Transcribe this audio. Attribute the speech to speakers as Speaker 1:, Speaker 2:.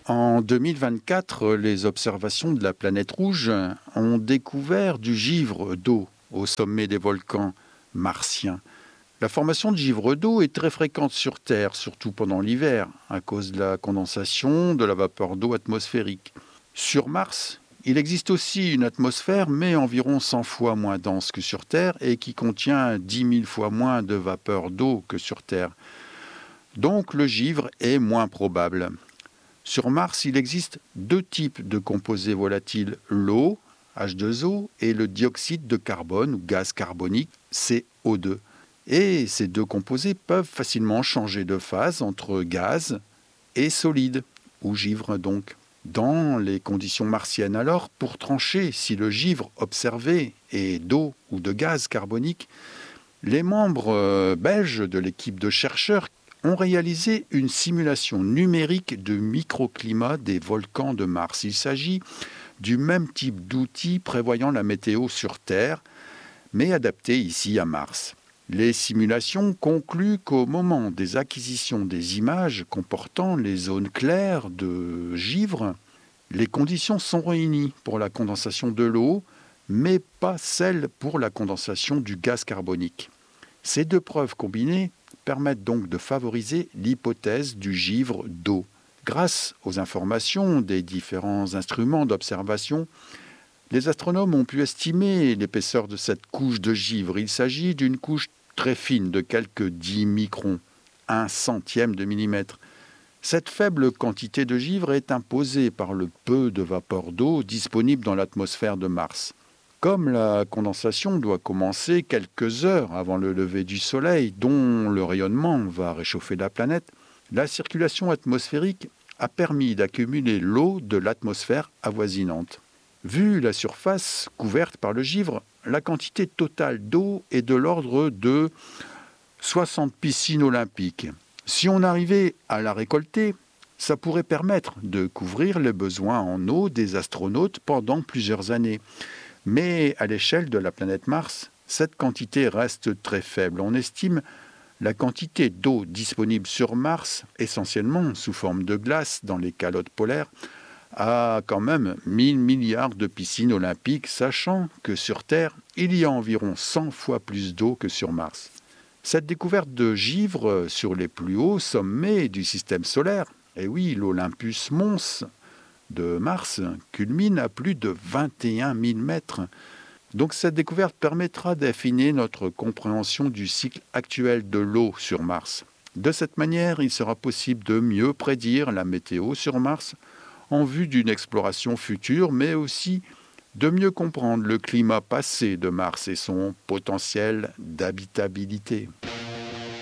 Speaker 1: En 2024, les observations de la planète rouge ont découvert du givre d'eau au sommet des volcans martiens. La formation de givre d'eau est très fréquente sur Terre, surtout pendant l'hiver, à cause de la condensation de la vapeur d'eau atmosphérique. Sur Mars, il existe aussi une atmosphère, mais environ 100 fois moins dense que sur Terre et qui contient 10 000 fois moins de vapeur d'eau que sur Terre. Donc le givre est moins probable. Sur Mars, il existe deux types de composés volatiles, l'eau, H2O, et le dioxyde de carbone ou gaz carbonique, CO2. Et ces deux composés peuvent facilement changer de phase entre gaz et solide, ou givre donc. Dans les conditions martiennes alors, pour trancher si le givre observé est d'eau ou de gaz carbonique, les membres belges de l'équipe de chercheurs ont réalisé une simulation numérique de microclimat des volcans de Mars. Il s'agit du même type d'outil prévoyant la météo sur Terre, mais adapté ici à Mars. Les simulations concluent qu'au moment des acquisitions des images comportant les zones claires de givre, les conditions sont réunies pour la condensation de l'eau, mais pas celles pour la condensation du gaz carbonique. Ces deux preuves combinées permettent donc de favoriser l'hypothèse du givre d'eau. Grâce aux informations des différents instruments d'observation, les astronomes ont pu estimer l'épaisseur de cette couche de givre. Il s'agit d'une couche très fine de quelques 10 microns, 1/100 de millimètre. Cette faible quantité de givre est imposée par le peu de vapeur d'eau disponible dans l'atmosphère de Mars. Comme la condensation doit commencer quelques heures avant le lever du Soleil, dont le rayonnement va réchauffer la planète, la circulation atmosphérique a permis d'accumuler l'eau de l'atmosphère avoisinante. Vu la surface couverte par le givre, la quantité totale d'eau est de l'ordre de 60 piscines olympiques. Si on arrivait à la récolter, ça pourrait permettre de couvrir les besoins en eau des astronautes pendant plusieurs années. Mais à l'échelle de la planète Mars, cette quantité reste très faible. On estime la quantité d'eau disponible sur Mars, essentiellement sous forme de glace dans les calottes polaires, à quand même 1000 milliards de piscines olympiques, sachant que sur Terre, il y a environ 100 fois plus d'eau que sur Mars. Cette découverte de givre sur les plus hauts sommets du système solaire, et oui, l'Olympus Mons de Mars culmine à plus de 21 000 mètres. Donc cette découverte permettra d'affiner notre compréhension du cycle actuel de l'eau sur Mars. De cette manière, il sera possible de mieux prédire la météo sur Mars en vue d'une exploration future, mais aussi de mieux comprendre le climat passé de Mars et son potentiel d'habitabilité.